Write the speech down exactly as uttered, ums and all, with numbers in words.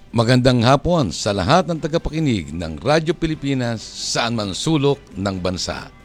Magandang hapon sa lahat ng tagapakinig ng Radyo Pilipinas saan man sulok ng bansa.